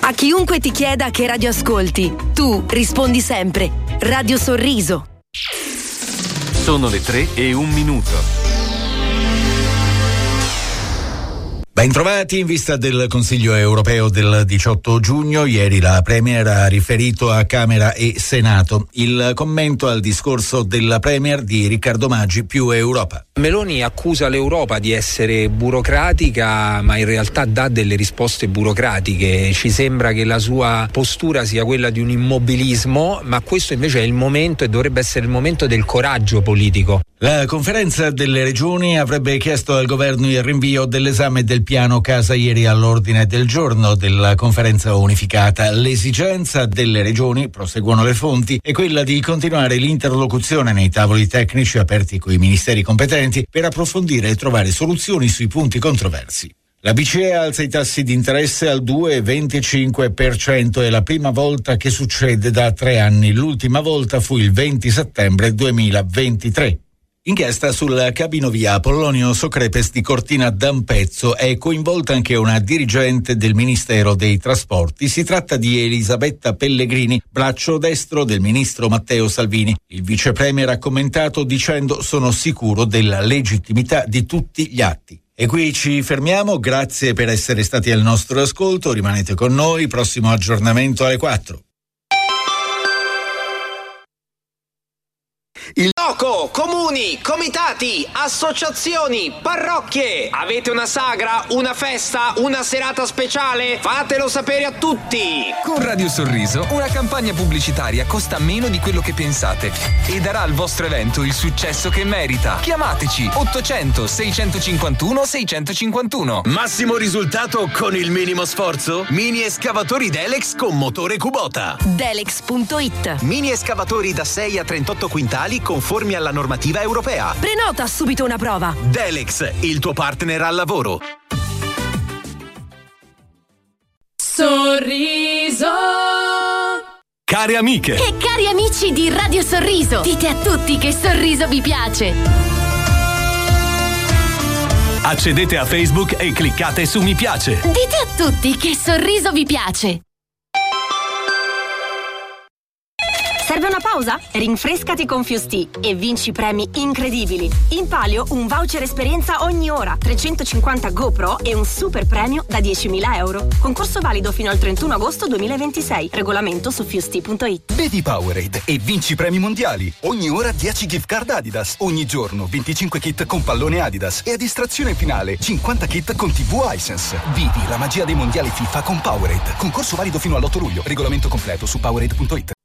A chiunque ti chieda che radio ascolti, tu rispondi sempre Radio Sorriso. Sono le 3:01. Bentrovati. In vista del Consiglio europeo del 18 giugno, ieri la Premier ha riferito a Camera e Senato. Il commento al discorso della Premier di Riccardo Maggi, Più Europa. Meloni accusa l'Europa di essere burocratica, ma in realtà dà delle risposte burocratiche. Ci sembra che la sua postura sia quella di un immobilismo, ma questo invece è il momento e dovrebbe essere il momento del coraggio politico. La conferenza delle regioni avrebbe chiesto al governo il rinvio dell'esame del piano casa ieri all'ordine del giorno della conferenza unificata. L'esigenza delle regioni, proseguono le fonti, è quella di continuare l'interlocuzione nei tavoli tecnici aperti coi ministeri competenti per approfondire e trovare soluzioni sui punti controversi. La BCE alza i tassi di interesse al 2,25%, è la prima volta che succede da 3 anni. L'ultima volta fu il 20 settembre 2023. Inchiesta sul cabinovia Apollonio Socrepes di Cortina d'Ampezzo. È coinvolta anche una dirigente del Ministero dei Trasporti. Si tratta di Elisabetta Pellegrini, braccio destro del ministro Matteo Salvini. Il vice premier ha commentato dicendo: sono sicuro della legittimità di tutti gli atti. E qui ci fermiamo, grazie per essere stati al nostro ascolto, rimanete con noi, prossimo aggiornamento alle 4. Gioco, comuni, comitati, associazioni, parrocchie. Avete una sagra, una festa, una serata speciale? Fatelo sapere a tutti. Con Radio Sorriso una campagna pubblicitaria costa meno di quello che pensate e darà al vostro evento il successo che merita. Chiamateci 800 651 651. Massimo risultato con il minimo sforzo? Mini escavatori Delex con motore Kubota. Delex.it. Mini escavatori da 6 a 38 quintali conformi alla normativa europea. Prenota subito una prova. Delex, il tuo partner al lavoro. Sorriso. Care amiche E cari amici di Radio Sorriso, dite a tutti che Sorriso vi piace. accedete a Facebook e cliccate su mi piace. Dite a tutti che Sorriso vi piace. Serve una pausa? Rinfrescati con Fusti e vinci premi incredibili. In palio un voucher esperienza ogni ora, 350 GoPro e un super premio da 10.000 euro. Concorso valido fino al 31 agosto 2026. Regolamento su Fusti.it. Bevi Powerade e vinci premi mondiali. Ogni ora 10 gift card Adidas. Ogni giorno 25 kit con pallone Adidas. E a distrazione finale 50 kit con TV Hisense. Vivi la magia dei mondiali FIFA con Powerade. Concorso valido fino all'8 luglio. Regolamento completo su Powerade.it.